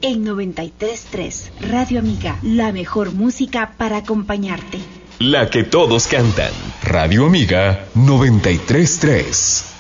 en 93.3. Radio Amiga, la mejor música para acompañarte. La que todos cantan. Radio Amiga 93.3.